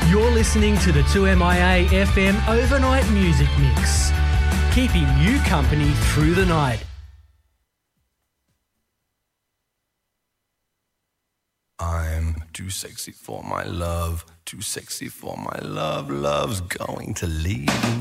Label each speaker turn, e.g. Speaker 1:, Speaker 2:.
Speaker 1: You're listening to the 2MIA FM Overnight Music Mix, keeping you company through the night.
Speaker 2: I'm too sexy for my love, too sexy for my love, love's going to leave me.